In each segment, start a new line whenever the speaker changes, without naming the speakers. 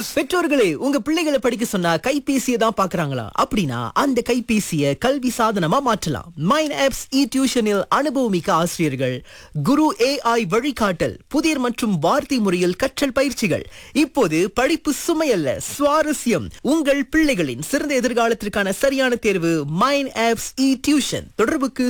பெற்றோர்களே, உங்க பிள்ளைகளை படிக்க சொன்னா கைபேசியை தான் பாக்குறாங்களா? அப்படின்னா அந்த கைபேசியை கல்வி சாதனமா மாற்றலாம். மைண்ட் ஆப்ஸ் இ டியூஷனில் அனுபவமிக்க ஆசிரியர்கள், குரு AI வழிகாட்டல், புதிர் மற்றும் வார்த்தை முறையில் கற்றல் பயிற்சிகள். இப்போது படிப்பு சுமையல்ல, சுவாரஸ்யம். உங்கள் பிள்ளைகளின் சிறந்த எதிர்காலத்திற்கான சரியான தேர்வு மைண்ட் ஆப்ஸ் இ டியூஷன். தொடர்புக்கு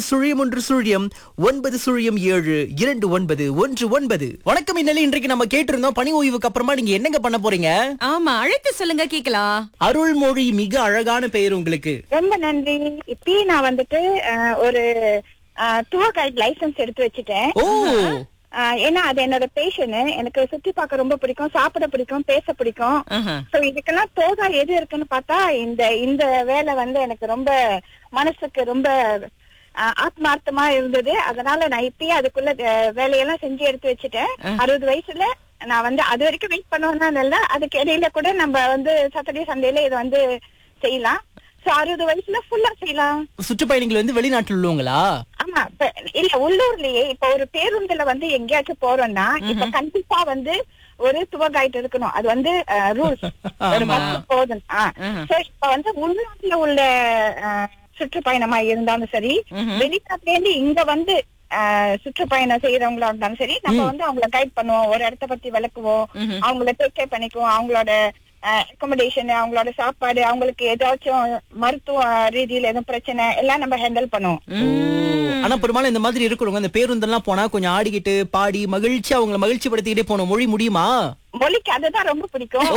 0107291919. வணக்கம் இன்னலி. இன்றைக்கு நம்ம கேட்டிருந்தோம், பணி ஓய்வுக்கு அப்புறமா நீங்க என்னங்க பண்ண போறீங்க?
ஆமா, அழைத்து சொல்லுங்க கேக்கலாம்.
அருள்மொழி, மிக அழகான பெயர் உங்களுக்கு.
ரொம்ப நன்றி. இப்பயே நான் வந்துட்டு ஒரு டூர் கைட் லைசன்ஸ் எடுத்து வச்சுட்டேன்.
ஓ,
ஏன்னா அது என்னோட பேஷன். எனக்கு சுத்தி பார்க்க ரொம்ப பிடிக்கும், சாப்பிட பிடிக்கும், பேச பிடிக்கும். சோ இதுக்கெல்லாம் தோகா எது இருக்குன்னு பார்த்தா இந்த வேலை வந்து எனக்கு ரொம்ப மனசுக்கு ரொம்ப ஆத்மார்த்தமா இருந்தது. அதனால நான் இப்பயே அதுக்குள்ள வேலையெல்லாம் செஞ்சு எடுத்து வச்சுட்டேன். 60 வயசுல நான் வந்து அது வரைக்கும் வெயிட் பண்ணுவேன்னா இல்ல, அதுக்கு இடையில கூட நம்ம வந்து சாட்டர்டே சண்டேல இதை வந்து செய்யலாம். சோ 60 வயசுல ஃபுல்லா செய்யலாம்.
சுற்றுப்பயணிகள் வந்து வெளிநாட்டில் உள்ளவங்களா?
ஆமா, இல்ல உள்ளூர்லயே. இப்ப ஒரு பேருந்துல வந்து எங்கேயாச்சும் போறோம்னா இப்ப கண்டிப்பா வந்து ஒரு டூர் கைட் இருக்கணும். அது வந்து ரூல்ஸ். ஒரு பஸ் போதும். இப்ப வந்து உள்ளூர்ல உள்ள சுற்றுப்பயணமா இருந்தாலும் சரி, வெளிநாட்டுல இருந்து இங்க வந்து சுற்றுப்பயணம் செய்யறவங்களா இருந்தாலும் சரி, நம்ம வந்து அவங்கள கைட் பண்ணுவோம், ஒரு இடத்த பத்தி விளக்குவோம், அவங்கள டேக் கேர் பண்ணிக்குவோம், அவங்களோட அக்கமடேஷன், அவங்களோட சாப்பாடு, அவங்களுக்கு ஏதாச்சும் மருத்துவ ரீதியில எதுவும் பிரச்சனை எல்லாம் நம்ம ஹேண்டில் பண்ணுவோம்.
ஆனா பெரும்பாலும் இந்த மாதிரி இருக்கிறவங்க இந்த பேருந்தெல்லாம் போனா கொஞ்சம் ஆடிக்கிட்டு பாடி மகிழ்ச்சி, அவங்களை மகிழ்ச்சி படுத்திக்கிட்டே போன மொழி முடியுமா?
மொழிக்கு அதுதான் ரொம்ப பிடிக்கும்.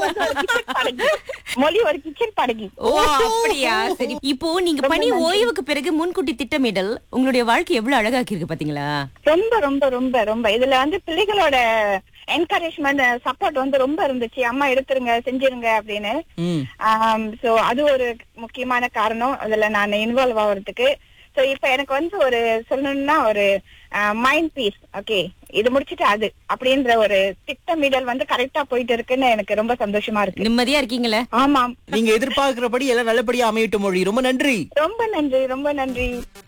மொழி ஒரு கிச்சன் படகி.
ஓ, அப்படியா? சரி, இப்போ நீங்க பணி ஓய்வுக்கு பிறகு முன்கூட்டி திட்டமிடல் உங்களுடைய வாழ்க்கை எவ்வளவு அழகாக்கி இருக்கு பாத்தீங்களா?
ரொம்ப ரொம்ப ரொம்ப ரொம்ப இதுல வந்து பிள்ளைகளோட என்கரேஜ்மெண்ட், சப்போர்ட் வந்து ரொம்ப இருந்துச்சு. அம்மா எடுத்துருங்க, செஞ்சிருங்க அப்படின்னு. சோ அது ஒரு முக்கியமான காரணம் அதுல நான் இன்வால்வ் ஆகுறதுக்கு. சோ இப்ப எனக்கு வந்து ஒரு சொல்லணும்னா ஒரு மைண்ட் பீஸ். ஓகே, இது முடிச்சிட்டு அது அப்படின்ற ஒரு திட்டமிடல் வந்து கரெக்டா போயிட்டு இருக்குன்னு எனக்கு ரொம்ப சந்தோஷமா இருக்கு.
நிம்மதியா இருக்கீங்களே?
ஆமாம்,
நீங்க எதிர்பார்க்கிறபடி எல்லாம் நல்லபடியா அமையட்டும் மொழி. ரொம்ப நன்றி.
ரொம்ப நன்றி, ரொம்ப நன்றி.